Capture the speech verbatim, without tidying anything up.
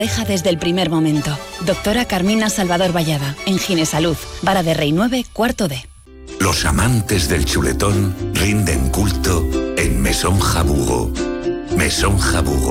Deja desde el primer momento. Doctora Carmina Salvador Vallada, en Ginesalud, Vara de Rey nueve, cuarto D. Los amantes del chuletón rinden culto en Mesón Jabugo. Mesón Jabugo.